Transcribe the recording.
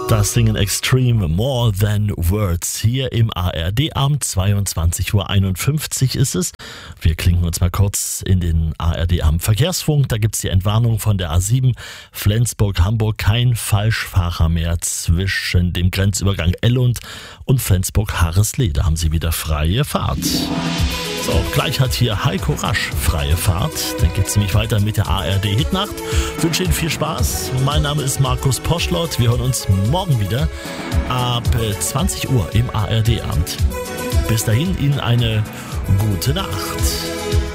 Das Singen Extreme More Than Words hier im ARD-Abend. 22:51 Uhr ist es. Wir klinken uns mal kurz in den ARD-Abend Verkehrsfunk. Da gibt es die Entwarnung von der A7 Flensburg-Hamburg. Kein Falschfahrer mehr zwischen dem Grenzübergang Ellund und Flensburg-Harreslee. Da haben Sie wieder freie Fahrt. So, gleich hat hier Heiko Rasch freie Fahrt. Dann geht es nämlich weiter mit der ARD-Hitnacht. Ich wünsche Ihnen viel Spaß. Mein Name ist Markus Poschlott. Wir hören uns morgen wieder ab 20 Uhr im ARD-Abend. Bis dahin Ihnen eine gute Nacht.